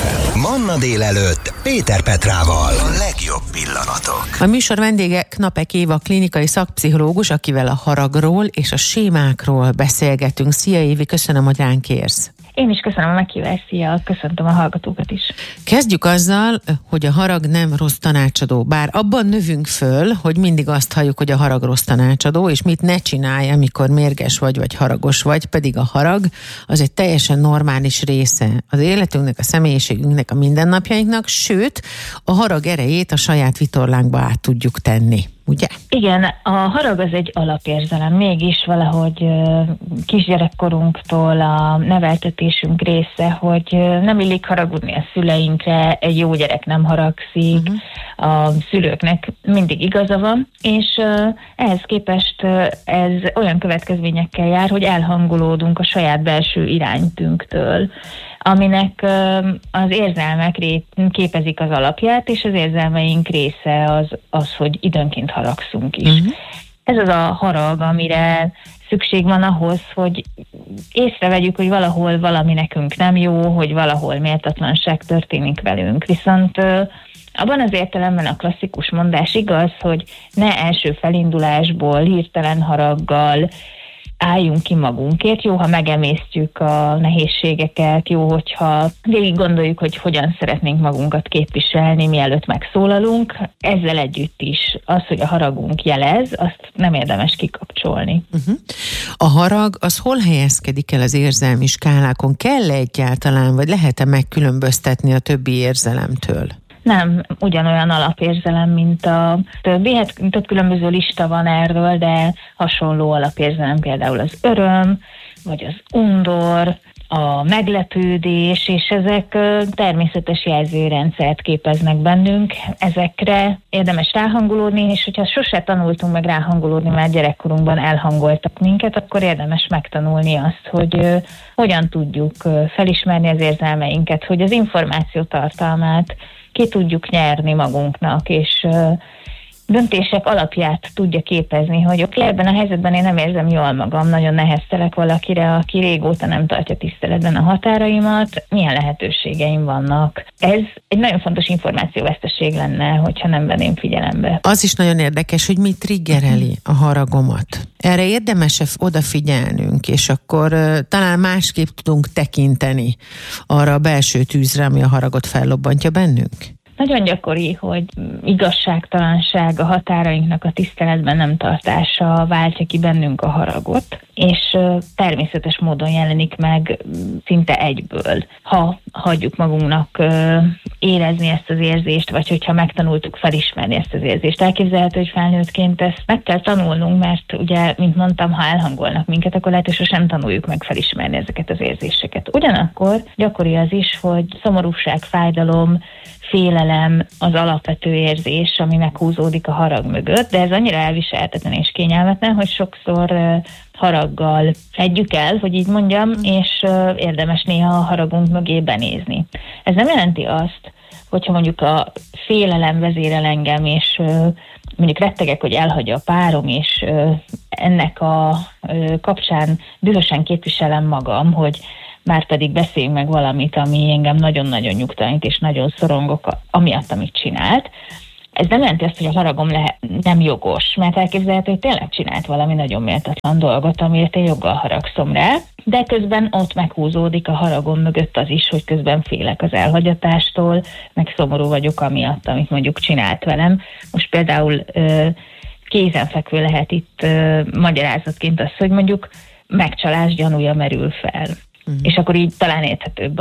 FM. Manna délelőtt Péter Petrával. A legjobb pillanatok. A műsor vendége Knapek Éva, klinikai szakpszichológus, akivel a haragról és a sémákról beszélgetünk. Szia Évi, köszönöm, hogy ránk érsz. Én is köszönöm a meghívást, szia, köszöntöm a hallgatókat is. Kezdjük azzal, hogy a harag nem rossz tanácsadó, bár abban növünk föl, hogy mindig azt halljuk, hogy a harag rossz tanácsadó, és mit ne csinálj, amikor mérges vagy haragos vagy, pedig a harag az egy teljesen normális része az életünknek, a személyiségünknek, a mindennapjainknak, sőt, a harag erejét a saját vitorlánkba át tudjuk tenni. Ugye? Igen, a harag az egy alapérzelem, mégis valahogy kisgyerekkorunktól a neveltetésünk része, hogy nem illik haragudni a szüleinkre, egy jó gyerek nem haragszik, a szülőknek mindig igaza van, és ehhez képest ez olyan következményekkel jár, hogy elhangolódunk a saját belső iránytünktől, aminek az érzelmek képezik az alapját, és az érzelmeink része az, hogy időnként haragszunk is. Ez az a harag, amire szükség van ahhoz, hogy észrevegyük, hogy valahol valami nekünk nem jó, hogy valahol méltatlanság történik velünk. Viszont abban az értelemben a klasszikus mondás igaz, hogy ne első felindulásból, hirtelen haraggal álljunk ki magunkért, jó, ha megemésztjük a nehézségeket, jó, hogyha végig gondoljuk, hogy hogyan szeretnénk magunkat képviselni, mielőtt megszólalunk. Ezzel együtt is az, hogy a haragunk jelez, azt nem érdemes kikapcsolni. A harag az hol helyezkedik el az érzelmi skálákon? Kell egyáltalán, vagy lehet-e megkülönböztetni a többi érzelemtől? Nem ugyanolyan alapérzelem, mint a többi. Hát több különböző lista van erről, de hasonló alapérzelem például az öröm, vagy az undor, a meglepődés, és ezek természetes jelzőrendszert képeznek bennünk. Ezekre érdemes ráhangolódni, és hogyha sose tanultunk meg ráhangolódni, mert gyerekkorunkban elhangoltak minket, akkor érdemes megtanulni azt, hogy hogyan tudjuk felismerni az érzelmeinket, hogy az információ tartalmát ki tudjuk nyerni magunknak, és döntések alapját tudja képezni, hogy oké, ebben a helyzetben én nem érzem jól magam, nagyon neheztelek valakire, aki régóta nem tartja tiszteletben a határaimat, milyen lehetőségeim vannak. Ez egy nagyon fontos információveszteség lenne, hogyha nem venném figyelembe. Az is nagyon érdekes, hogy mi triggereli a haragomat. Erre érdemes odafigyelnünk, és akkor talán másképp tudunk tekinteni arra a belső tűzre, ami a haragot fellobbantja bennünk. Nagyon gyakori, hogy igazságtalanság, a határainknak a tiszteletben nem tartása váltja ki bennünk a haragot, és természetes módon jelenik meg szinte egyből. Ha hagyjuk magunknak érezni ezt az érzést, vagy hogyha megtanultuk felismerni ezt az érzést. Elképzelhető, hogy felnőttként ezt meg kell tanulnunk, mert ugye, mint mondtam, ha elhangolnak minket, akkor lehet, hogy sosem tanuljuk meg felismerni ezeket az érzéseket. Ugyanakkor gyakori az is, hogy szomorúság, fájdalom, félelem az alapvető érzés, ami meghúzódik a harag mögött, de ez annyira elviselhetetlen és kényelmetlen, hogy sokszor haraggal fedjük el, hogy így mondjam, és érdemes néha a haragunk mögé benézni. Ez nem jelenti azt, hogyha mondjuk a félelem vezérel engem, és mondjuk rettegek, hogy elhagyja a párom, és ennek a kapcsán dühösen képviselem magam, hogy már pedig beszéljünk meg valamit, ami engem nagyon-nagyon nyugtalanít, és nagyon szorongok amiatt, amit csinált. Ez nem jelenti azt, hogy a haragom nem jogos, mert elképzelhető, hogy tényleg csinált valami nagyon méltatlan dolgot, amire én joggal haragszom rá, de közben ott meghúzódik a haragom mögött az is, hogy közben félek az elhagyatástól, meg szomorú vagyok amiatt, amit mondjuk csinált velem. Most például kézenfekvő lehet itt magyarázatként az, hogy mondjuk megcsalás gyanúja merül fel. És akkor így talán érthetőbb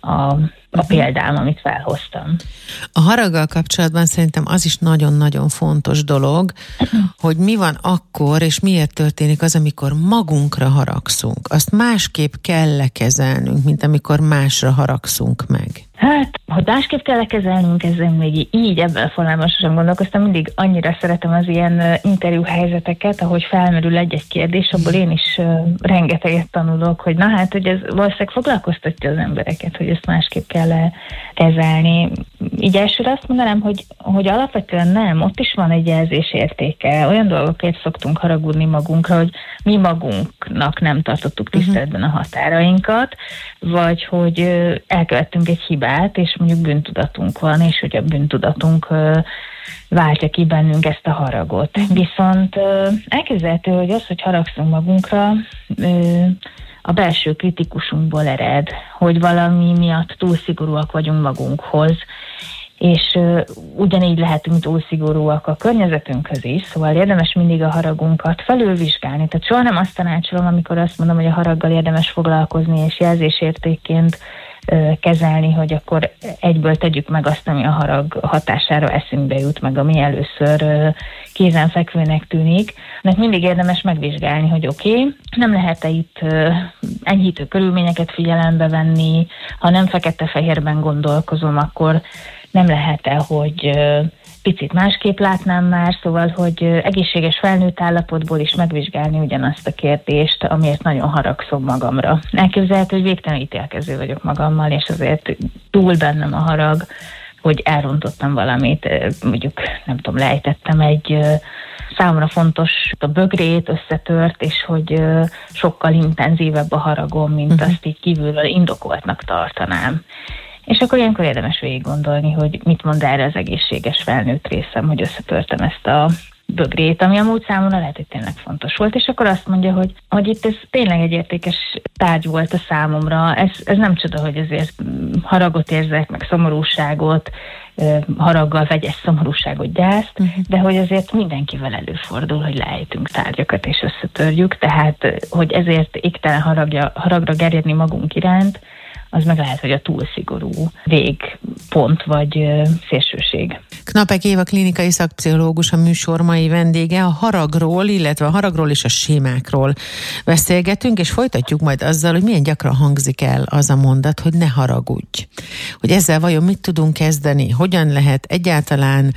a példám, amit felhoztam. A haraggal kapcsolatban szerintem az is nagyon-nagyon fontos dolog, hogy mi van akkor, és miért történik az, amikor magunkra haragszunk. Azt másképp kell kezelnünk, mint amikor másra haragszunk meg. Hát, hogy másképp kell kezelnünk, ezzel még így ebben a formában sosem gondolkoztam. Mindig annyira szeretem az ilyen interjú helyzeteket, ahogy felmerül egy-egy kérdés, abból én is rengeteget tanulok, hogy na hát, hogy ez valószínűleg foglalkoztatja az embereket, hogy ezt másképp kell kezelni. így elsőre azt mondanám, hogy alapvetően nem, ott is van egy jelzésértéke. Olyan dolgokért szoktunk haragudni magunkra, hogy mi magunknak nem tartottuk tiszteletben a határainkat, vagy hogy elkövettünk egy hibát, és mondjuk bűntudatunk van, és hogy a bűntudatunk váltja ki bennünk ezt a haragot. Viszont elképzelhető, hogy az, hogy haragszunk magunkra, a belső kritikusunkból ered, hogy valami miatt túl szigorúak vagyunk magunkhoz, és ugyanígy lehetünk túl szigorúak a környezetünkhöz is, szóval érdemes mindig a haragunkat felülvizsgálni. Tehát soha nem azt tanácsolom, amikor azt mondom, hogy a haraggal érdemes foglalkozni, és jelzésértékként kezelni, hogy akkor egyből tegyük meg azt, ami a harag hatására eszünkbe jut, meg ami először kézenfekvőnek tűnik. Mert mindig érdemes megvizsgálni, hogy oké, nem lehet-e itt enyhítő körülményeket figyelembe venni, ha nem fekete-fehérben gondolkozom, akkor nem lehet-e, hogy picit másképp látnám már, szóval, hogy egészséges felnőtt állapotból is megvizsgálni ugyanazt a kérdést, amiért nagyon haragszom magamra. Elképzelhető, hogy végtelen ítélkező vagyok magammal, és azért túl bennem a harag, hogy elrontottam valamit, mondjuk nem tudom, lejtettem egy számomra fontos a bögrét, összetört, és hogy sokkal intenzívebb a haragom, mint azt így kívülről indokoltnak tartanám. És akkor ilyenkor érdemes végig gondolni, hogy mit mond erre az egészséges felnőtt részem, hogy összetörtem ezt a bögrét, ami amúgy számomra lehet, hogy tényleg fontos volt, és akkor azt mondja, hogy itt ez tényleg egy értékes tárgy volt a számomra. Ez nem csoda, hogy ezért haragot érzek, meg szomorúságot, haraggal vegyes szomorúságot, gyászt, de hogy azért mindenkivel előfordul, hogy lejtünk tárgyakat és összetörjük, tehát hogy ezért égtelen haragra gerjedni magunk iránt, az meg lehet, hogy a túl szigorú végpont vagy szélsőség. Knapek Éva klinikai szakpszichológus a műsor mai vendége. A haragról, illetve a haragról és a sémákról beszélgetünk, és folytatjuk majd azzal, hogy milyen gyakran hangzik el az a mondat, hogy ne haragudj. Hogy ezzel vajon mit tudunk kezdeni, hogyan lehet egyáltalán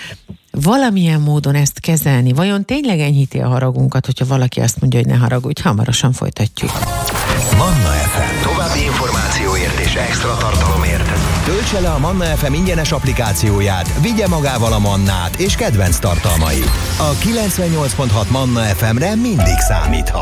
valamilyen módon ezt kezelni. Vajon tényleg enyhíti a haragunkat, hogyha valaki azt mondja, hogy ne haragudj? Hamarosan folytatjuk. Manna FM. További információért és extra tartalomért töltse le a Manna FM ingyenes applikációját, vigye magával a Mannát és kedvenc tartalmait. A 98.6 Manna FM-re mindig számíthat.